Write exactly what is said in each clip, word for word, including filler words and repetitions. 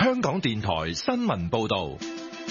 香港電台新聞報道。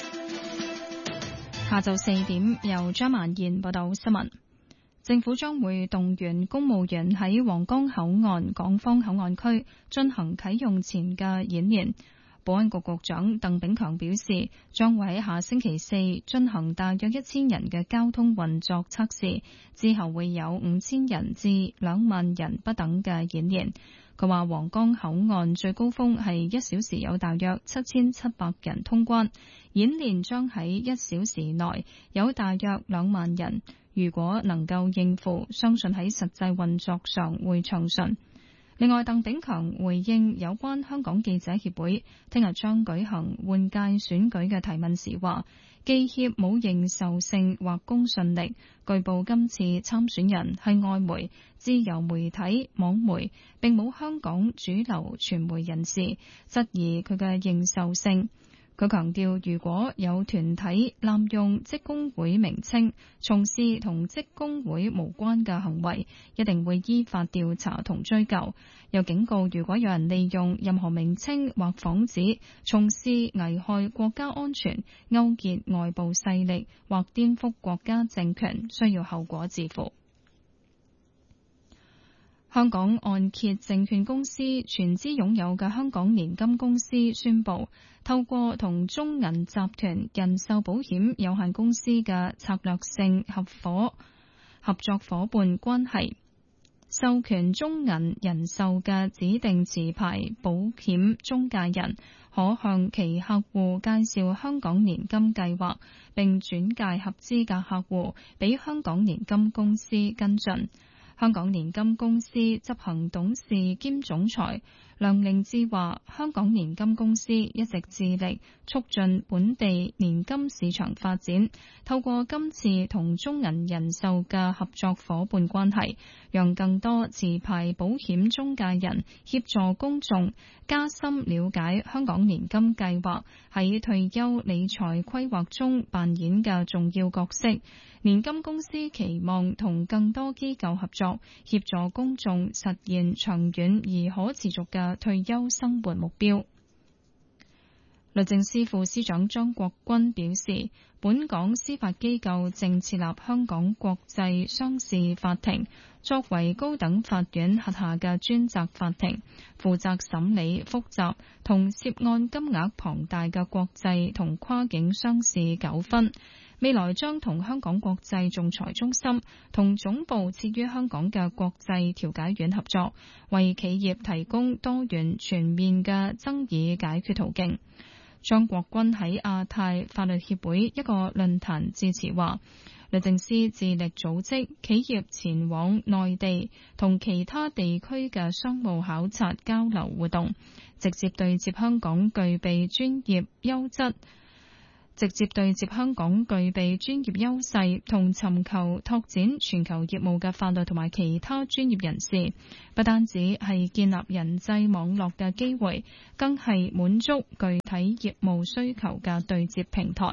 下晝四點，由張曼燕報道新聞。政府將會動員公務員喺皇崗口岸港方口岸區進行啟用前嘅演練。保安局局長鄧炳強表示，將會喺下星期四進行大約一千人嘅交通運作測試，之後會有五千人至兩萬人不等嘅演練。佢話皇崗口岸最高峰係一小時有大約七千七百人通關，演練將喺一小時內有大約兩萬人。如果能夠應付，相信喺實際運作上會暢順。另外，鄧炳強回應有關香港記者協會聽日將舉行換屆選舉嘅提問時話，記協冇認受性或公信力，據報今次參選人係外媒、自由媒體、網媒，並冇香港主流傳媒人士，質疑佢嘅認受性。佢強調，如果有團體濫用職工會名稱，從事同職工會無關嘅行為，一定會依法調查同追究。又警告，如果有人利用任何名稱或幌子，從事危害國家安全、勾結外部勢力或顛覆國家政權，需要後果自負。香港按揭證券公司全資擁有嘅香港年金公司宣布，透過同中銀集團人壽保險有限公司嘅策略性合夥合作夥伴關係，授權中銀人壽嘅指定持牌保險中介人可向其客戶介紹香港年金計劃，並轉介合資格客戶俾香港年金公司跟進。香港年金公司執行董事兼總裁梁凌志話，香港年金公司一直致力促進本地年金市場發展，透過今次同中銀人壽嘅合作夥伴關係，讓更多持牌保險中介人協助公眾加深了解香港年金計劃喺退休理財規劃中扮演嘅重要角色。年金公司期望同更多機構合作，協助公眾實現長遠而可持續嘅退休生活目標。律政司副司長張國軍表示，本港司法機構正設立香港國際商事法庭，作為高等法院轄下嘅專責法庭，負責審理複雜同涉案金額龐大嘅國際同跨境商事糾紛。未來將同香港國際仲裁中心同總部設於香港嘅國際調解院合作，為企業提供多元全面嘅爭議解決途徑。張國軍喺亞太法律協會一個論壇致辭話，律政司致力組織企業前往內地同其他地區嘅商務考察交流活動，直接對接香港具備專業優質直接對接香港具備專業優勢同尋求拓展全球業務嘅法律同埋其他專業人士，不單止係建立人際網絡嘅機會，更係滿足具體業務需求嘅對接平台。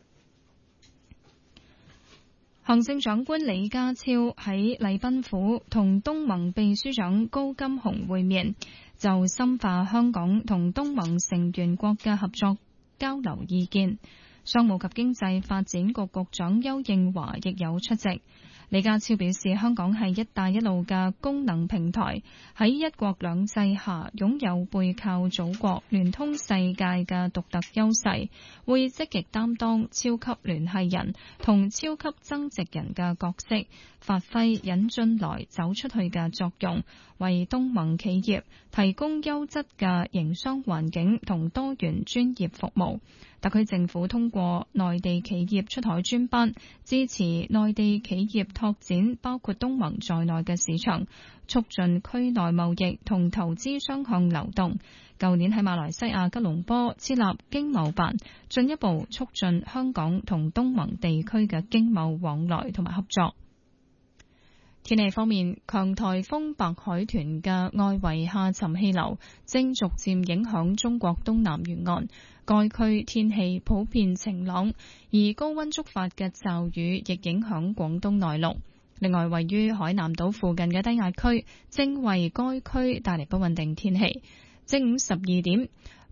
行政長官李家超喺禮賓府同東盟秘書長高金洪會面，就深化香港同東盟成員國嘅合作交流意見。商務及經濟發展局局長邱應華亦有出席。李家超表示，香港係一帶一路嘅功能平台，喺一國兩制下擁有背靠祖國、聯通世界嘅獨特優勢，會積極擔當超級聯繫人同超級增值人嘅角色，發揮引進來走出去嘅作用，為東盟企業提供優質嘅營商環境同多元專業服務。特區政府通過內地企業出海專班，支持內地企業拓展包括東盟在內嘅市場，促進區內貿易同投資雙向流動。舊年喺馬來西亞吉隆坡設立經貿辦，進一步促進香港同東盟地區嘅經貿往來同埋合作。天氣方面，強颱風白海豚嘅外圍下沉氣流正逐漸影響中國東南沿岸，該區天氣普遍晴朗，而高溫觸發嘅驟雨亦影響廣東內陸。另外，位於海南島附近嘅低壓區正為該區帶嚟不穩定天氣。正午十二點，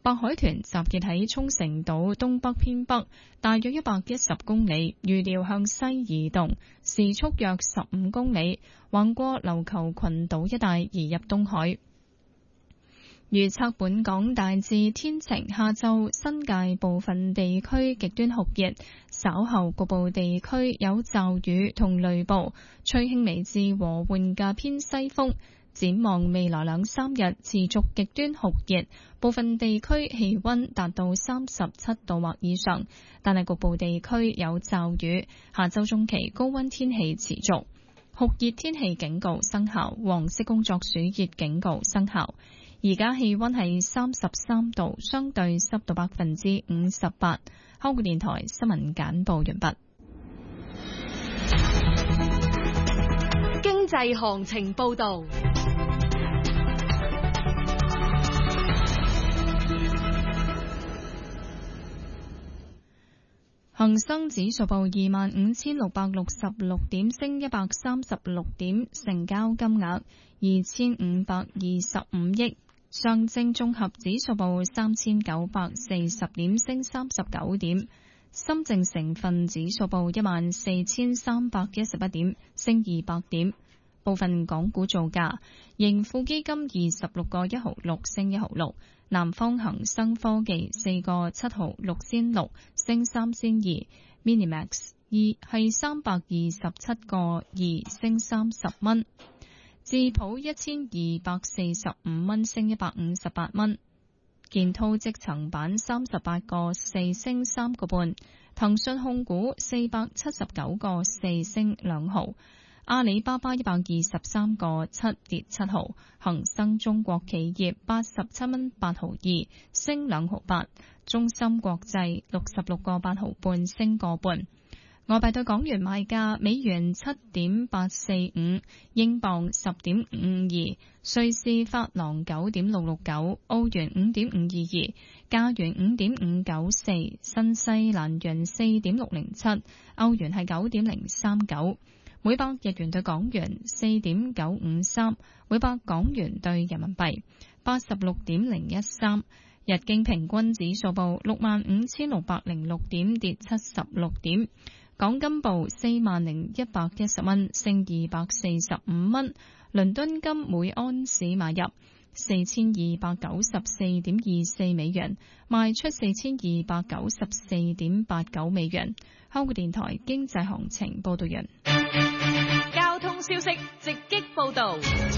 白海豚集結喺沖繩島東北偏北，大約一百一十公里，預料向西移動，時速約十五公里，橫過琉球群島一帶移入東海。預測本港大致天晴，下晝新界部分地區極端酷熱，稍後局部地區有驟雨同雷暴，吹輕微至和緩嘅偏西風。展望未來兩三日持續極端酷熱，部分地區氣溫達到三十七度或以上，但係局部地區有驟雨。下周中期高溫天氣持續，酷熱天氣警告生效，黃色工作暑熱警告生效。而家氣溫係三十三度，相對濕度百分之五十八。香港電台新聞簡報完畢。 經濟行情報道。 恒生指數報二萬五千六百六十六點，升一百三十六點，成交金額二千五百二十五億。上證綜合指數報三千九百四十點，升三十九點。深證成分指數報一萬四千三百一十一點，升二百點。部分港股造價，盈富基金二十六個一毫六，升一毫六。南方恒生科技四個七毫六仙六，升三仙二。Minimax 二係三百二十七個二，升三十蚊。智普一千二百四十五蚊，升一百五十八蚊。建滔積層板三十八個四，升三個半。騰訊控股四百七十九個四，升兩毫。阿里巴巴一百二十三個七，跌七毫。恒生中國企業八十七蚊八毫二，升兩毫八。中芯國際六十六個八毫半，升個半。外幣對港元賣價：美元七點八四五，英鎊十點五二，瑞士法郎九點六六九，澳元五點五二二，加元五點五九四，新西蘭元四點六零七，歐元係九點零三九。每百日元對港元四點九五三，每百港元對人民幣八十六點零一三。日經平均指數報六萬五千六百零六點，跌七十六點。港金報四萬零一百一十蚊，升二百四十五蚊。倫敦金每安士買入四千二百九十四點二四美元，賣出四千二百九十四點八九美元。香港電台經濟行情報道完。 交通消息直擊報道。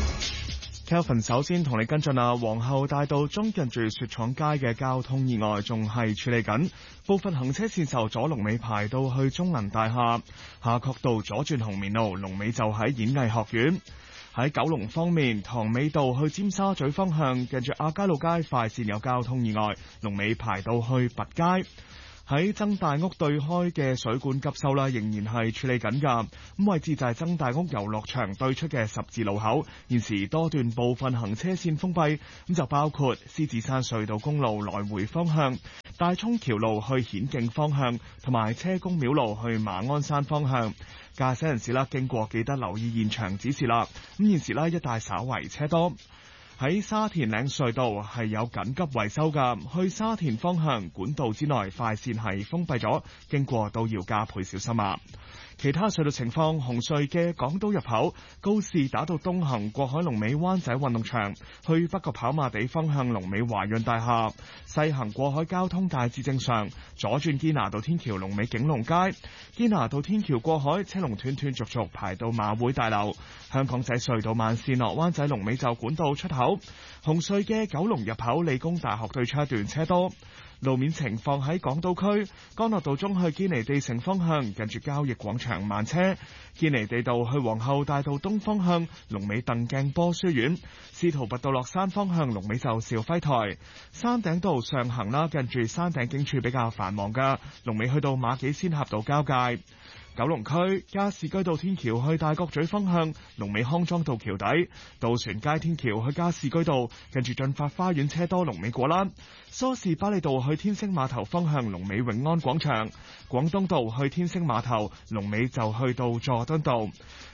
Kelvin 首先同你跟進啊，皇后大道中近住雪廠街嘅交通意外仲係處理緊，部分行車線受阻，龍尾排到去中銀大廈。夏慤道左轉紅棉路，龍尾就喺演藝學院。喺九龍方面，塘尾道去尖沙咀方向近住亞皆老街快線有交通意外，龍尾排到去拔街。喺曾大屋對開嘅水管急修啦，仍然係處理緊㗎。咁位置就係曾大屋遊樂場對出嘅十字路口，現時多段部分行車線封閉，咁就包括獅子山隧道公路來回方向、大涌橋路去顯徑方向，同埋車公廟路去馬鞍山方向。駕駛人士啦，經過記得留意現場指示啦。咁現時啦，一帶稍為車多。喺沙田嶺隧道係有緊急維修㗎，去沙田方向管道之內快線係封閉咗，經過都要加倍小心啊！其他隧道情況，紅隧嘅港島入口告士打道東行過海龍尾灣仔運動場，去北角跑馬地方向龍尾華潤大廈，西行過海交通大致正常，左轉堅拿道天橋龍尾景隆街，堅拿道天橋過海車龍斷斷續續排到馬會大樓。香港仔隧道慢線落灣仔龍尾就管道出口，紅隧嘅九龍入口理工大學對出一段車多。路面情況喺港島區，干諾道中去堅尼地城方向，近住交易廣場慢車；堅尼地道去皇后大道東方向，龍尾鄧鏡波書院；司徒拔道落山方向，龍尾就肇輝台；山頂道上行啦，近住山頂警署比較繁忙噶，龍尾去到馬己仙峽道交界。九龍區加士居道天橋去大角咀方向，龍尾康莊道橋底；渡船街天橋去加士居道，近住駿發花園車多，龍尾果欄；梳士巴利道去天星碼頭方向，龍尾永安廣場；廣東道去天星碼頭，龍尾就去到佐敦道。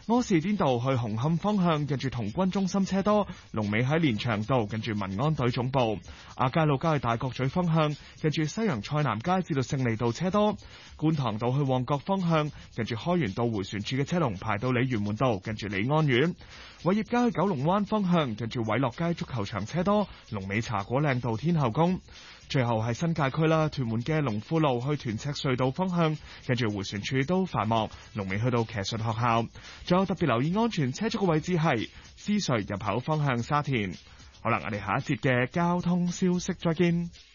柯士甸道去紅磡方向近住童軍中心車多，龍尾喺連翔道近住民安隊總部。亞皆老街去大角咀方向近住西洋菜南街至到勝利道車多。觀塘道去旺角方向近住開源道迴旋處嘅車龍排到鯉魚門道近住利安苑。偉業街去九龍灣方向近住偉樂街足球場車多，龍尾茶果嶺道天后宮。最後係新界區啦，屯門嘅龍富路去屯赤隧道方向近住迴旋處都繁忙，龍尾去到騎術學校。仲有特別留意安全車速嘅位置係獅隧入口方向沙田。好啦，我哋下一節嘅交通消息再見。